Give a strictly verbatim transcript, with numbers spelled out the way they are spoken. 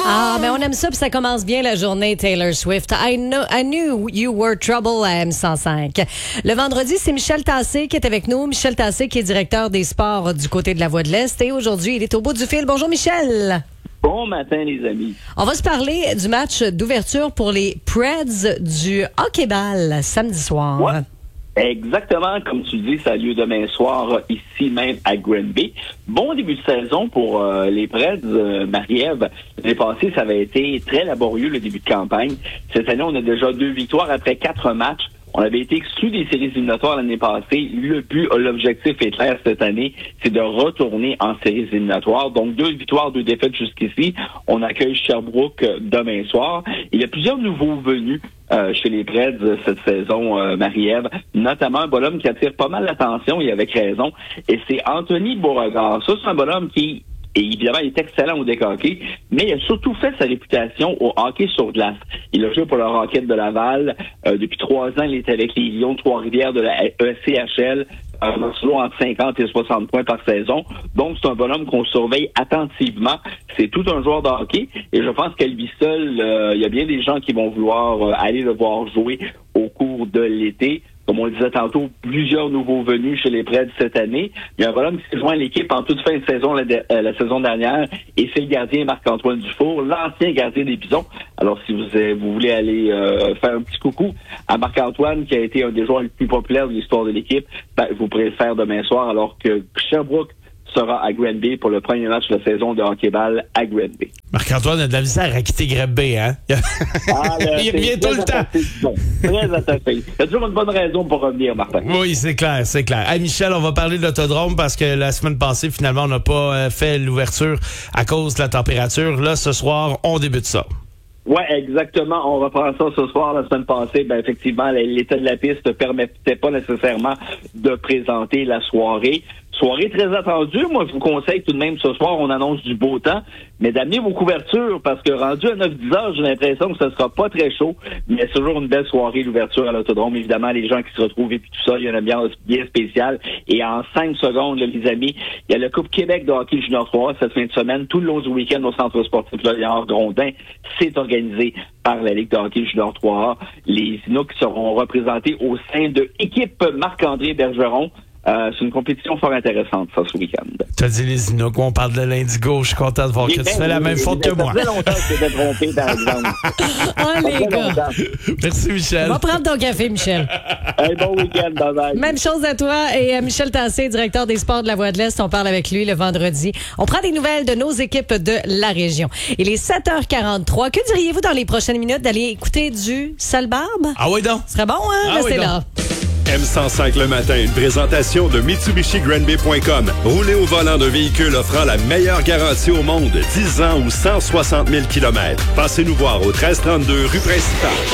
Ah, mais on aime ça, puis ça commence bien la journée, Taylor Swift. I, know, I knew you were trouble à M cent cinq. Le vendredi, c'est Michel Tassé qui est avec nous. Michel Tassé qui est directeur des sports du côté de la Voie de l'Est. Et aujourd'hui, il est au bout du fil. Bonjour, Michel. Bon matin, les amis. On va se parler du match d'ouverture pour les Preds du hockey-ball samedi soir. Ouais. Exactement, comme tu dis, ça a lieu demain soir ici même à Granby. Bon début de saison pour euh, les Preds, euh, Marie-Ève. L'année passée, ça avait été très laborieux le début de campagne. Cette année, on a déjà deux victoires après quatre matchs. On avait été exclus des séries éliminatoires l'année passée. Le but, l'objectif est clair cette année, c'est de retourner en séries éliminatoires. Donc, deux victoires, deux défaites jusqu'ici. On accueille Sherbrooke demain soir. Il y a plusieurs nouveaux venus euh, chez les Preds cette saison, euh, Marie-Ève, notamment un bonhomme qui attire pas mal l'attention, et avec raison, et c'est Anthony Beauregard. Ça, c'est un bonhomme qui... Et évidemment, il est excellent au deck hockey, mais il a surtout fait sa réputation au hockey sur glace. Il a joué pour le Rocket de Laval. Euh, depuis trois ans, il est avec les Lions de Trois-Rivières de la E C H L. Un solo entre cinquante et soixante points par saison. Donc, c'est un bonhomme qu'on surveille attentivement. C'est tout un joueur de hockey. Et je pense qu'à lui seul, euh, il y a bien des gens qui vont vouloir euh, aller le voir jouer au cours de l'été. Comme on le disait tantôt, plusieurs nouveaux venus chez les Preds cette année. Il y a un bonhomme qui s'est joint à l'équipe en toute fin de saison la, de, euh, la saison dernière, et c'est le gardien Marc-Antoine Dufour, l'ancien gardien des Bisons. Alors, si vous, euh, vous voulez aller euh, faire un petit coucou à Marc-Antoine, qui a été un des joueurs les plus populaires de l'histoire de l'équipe, ben, vous pourrez le faire demain soir, alors que Sherbrooke sera à Granby pour le premier match de la saison de hockey-ball à Granby. Marc-Antoine a de la misère à quitter Granby, hein? Ah, là, il revient tout le temps. Bon, très attaché. Il y a toujours une bonne raison pour revenir, Martin. Oui, c'est clair, c'est clair. Hey, Michel, on va parler de l'autodrome parce que la semaine passée, finalement, on n'a pas euh, fait l'ouverture à cause de la température. Là, ce soir, on débute ça. Oui, exactement. On reprend ça ce soir. La semaine passée, ben effectivement, l'état de la piste ne permettait pas nécessairement de présenter la soirée. Soirée très attendue. Moi, je vous conseille tout de même ce soir, on annonce du beau temps, mais d'amener vos couvertures, parce que rendu à neuf dix heures, j'ai l'impression que ce sera pas très chaud, mais c'est toujours une belle soirée, l'ouverture à l'autodrome. Évidemment, les gens qui se retrouvent et puis tout ça, il y a une ambiance bien spéciale. Et en cinq secondes, là, les amis, il y a le Coupe Québec de hockey junior trois cette fin de semaine, tout le long du week-end au Centre sportif Laurier-Grondin. C'est organisé par la Ligue de hockey junior trois A. Les Inuks seront représentés au sein de l'équipe Marc-André Bergeron. Euh, c'est une compétition fort intéressante, ça, ce week-end. Tu as dit les Inuks, on parle de l'Indigo. Je suis content de voir que tu fais la même faute que moi. Ça fait longtemps que je t'ai trompé, par exemple. Ah, les gars. Merci, Michel. On va prendre ton café, Michel. Un bon week-end, bye-bye. Même chose à toi. Et à Michel Tassé, directeur des sports de la Voie de l'Est, on parle avec lui le vendredi. On prend des nouvelles de nos équipes de la région. Il est sept heures quarante-trois. Que diriez-vous dans les prochaines minutes d'aller écouter du Sale Barbe? Ah oui, donc. Ce serait bon, hein? Ah Restez oui, là. M cent cinq le matin, une présentation de Mitsubishi Granby point com. Roulez au volant d'un véhicule offrant la meilleure garantie au monde, dix ans ou cent soixante mille kilomètres. Passez nous voir au treize trente-deux rue principale.